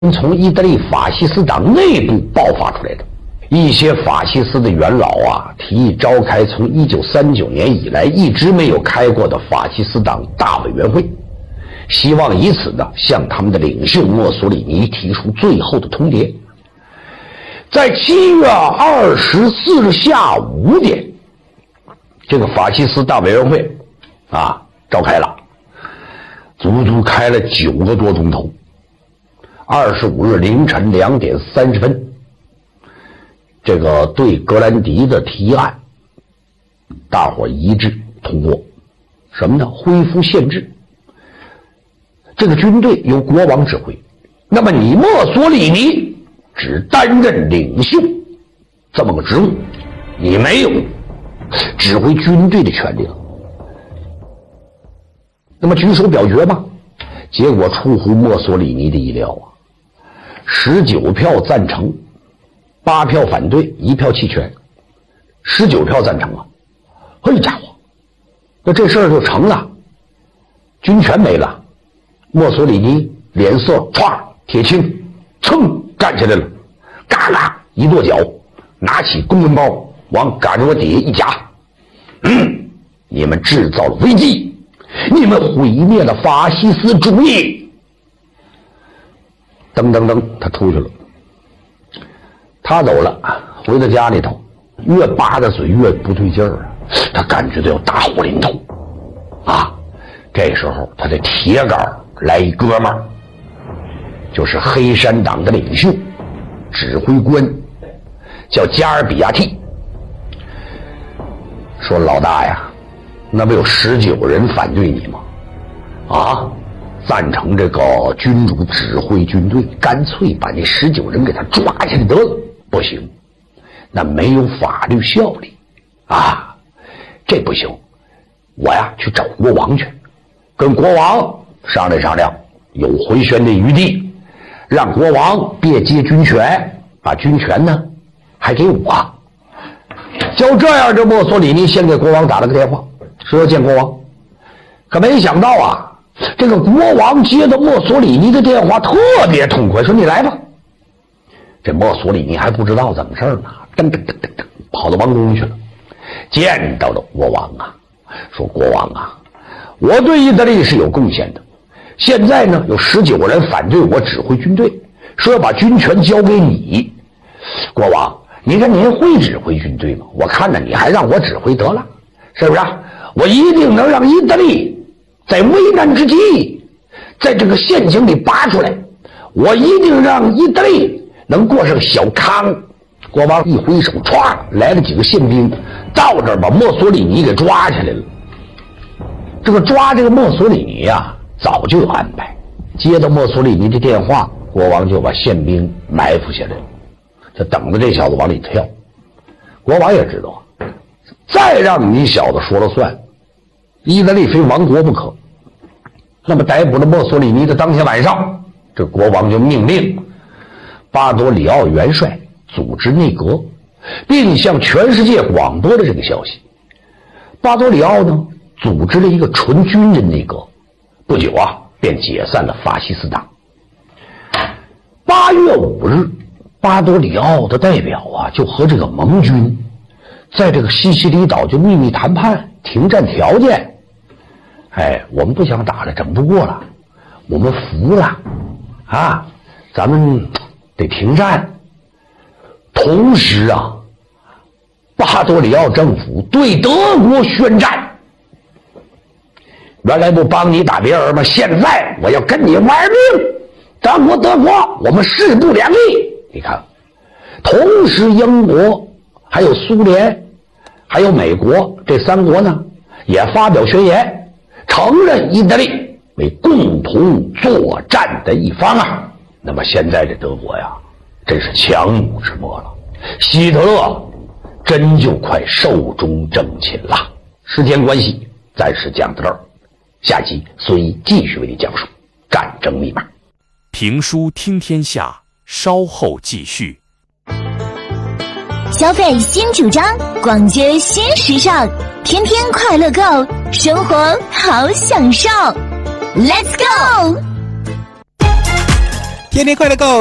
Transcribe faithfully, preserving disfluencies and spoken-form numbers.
从意大利法西斯党内部爆发出来的。一些法西斯的元老啊，提议召开从一九三九年以来一直没有开过的法西斯党大委员会，希望以此呢向他们的领袖墨索里尼提出最后的通牒。在七月二十四日下午五点，这个法西斯大委员会啊召开了，足足开了九个多钟头。二十五日凌晨两点三十分，这个对格兰迪的提案，大伙一致通过。什么呢？恢复宪制。这个军队由国王指挥，那么你墨索里尼只担任领袖这么个职务，你没有指挥军队的权利了。那么举手表决吧，结果出乎墨索里尼的意料啊，十九票赞成，八票反对，一票弃权，十九票赞成啊！嘿家伙，那这事儿就成了，军权没了。墨索里尼脸色歘铁青，噌站起来了，嘎嘎一跺脚，拿起公文包往胳肢窝底下一夹。嗯，你们制造了危机，你们毁灭了法西斯主义。噔噔噔，他出去了。他走了，回到家里头，越扒着嘴越不对劲儿啊！他感觉到有大祸临头啊！这时候，他的铁杆来一哥们儿，就是黑山党的领袖、指挥官，叫加尔比亚蒂。说老大呀，那不有十九人反对你吗？啊，赞成这个君主指挥军队，干脆把那十九人给他抓起来得了。不行，那没有法律效力啊，这不行。我呀去找国王去，跟国王商量商量，有回旋的余地，让国王别接军权，把军权呢还给我。就这样，这墨索里尼先给国王打了个电话，说要见国王。可没想到啊，这个国王接到墨索里尼的电话特别痛快，说你来吧。这墨索里尼还不知道怎么事呢，噔噔噔噔噔跑到王宫去了，见到了国王啊，说国王啊，我对意大利是有贡献的，现在呢有十九个人反对我指挥军队，说要把军权交给你。国王，你看您会指挥军队吗？我看着你还让我指挥得了，是不是啊？我一定能让意大利在危难之际，在这个陷阱里拔出来，我一定让意大利能过上小康。国王一挥手，唰来了几个宪兵，到这儿把墨索里尼给抓起来了。这个抓这个墨索里尼啊，早就有安排。接到墨索里尼的电话，国王就把宪兵埋伏下来了，就等着这小子往里跳。国王也知道，再让你小子说了算，意大利非亡国不可。那么逮捕了墨索里尼的当天晚上，这国王就命令巴多里奥元帅组织内阁，并向全世界广播了这个消息。巴多里奥呢，组织了一个纯军人内阁，不久啊，便解散了法西斯党。八月五日，巴多里奥的代表啊，就和这个盟军在这个西西里岛就秘密谈判停战条件。哎，我们不想打了，整不过了，我们服了啊，咱们得停战。同时啊，巴多里奥政府对德国宣战。原来不帮你打别人吗？现在我要跟你玩命！德国，德国，我们势不两立。你看，同时英国、还有苏联、还有美国这三国呢，也发表宣言，承认意大利为共同作战的一方啊。那么现在这德国呀，真是强弩之末了，希特勒真就快寿终正寝了。时间关系，暂时讲到这儿，下集孙一继续为你讲述战争密码。 评书听天下，稍后继续。 消费新主张，逛街新时尚，天天快乐购，生活好享受。Let's go！ 天天快乐购。